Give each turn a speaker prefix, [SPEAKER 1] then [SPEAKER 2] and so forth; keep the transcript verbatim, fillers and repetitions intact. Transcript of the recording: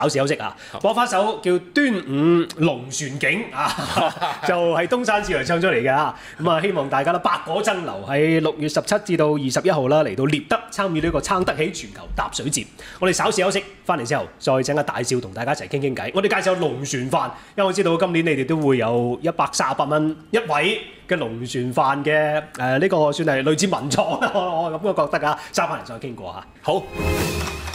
[SPEAKER 1] 考試休息啊，播翻首叫《端午龍船景》啊，就係東山少爺唱出嚟嘅啊。咁啊，希望大家咧百果爭流，喺六月十七至到二十一號啦，嚟到獵德參與呢個撐得起全球踏水節。我哋稍事休息，翻嚟之後再請阿大少同大家一齊傾傾偈。我哋介紹龍船飯，因為我知道今年你哋都會有一百三十八蚊一位嘅龍船飯嘅誒呢個算係類似文創啦，我我咁樣覺得啊，收翻嚟再傾過嚇。
[SPEAKER 2] 好。